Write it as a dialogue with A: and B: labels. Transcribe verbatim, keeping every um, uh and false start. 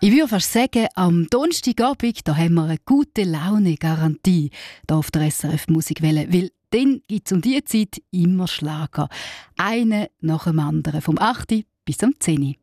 A: Ich würde fast sagen, am Donnerstagabend da haben wir eine gute Laune-Garantie hier auf der S R F Musikwelle, weil dann gibt es um diese Zeit immer Schlager. Einen nach dem anderen, vom acht bis zum zehn.